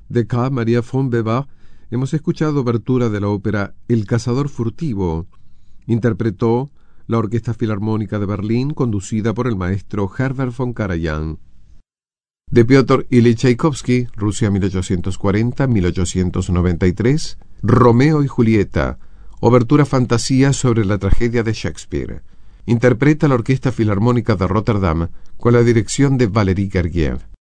de K. Maria von Weber, hemos escuchado obertura de la ópera El cazador furtivo. Interpretó la Orquesta Filarmónica de Berlín, conducida por el maestro Herbert von Karajan. De Piotr Ilich Tchaikovsky, Rusia 1840-1893, Romeo y Julieta, obertura fantasía sobre la tragedia de Shakespeare. Interpreta la Orquesta Filarmónica de Rotterdam con la dirección de Valery Gergiev.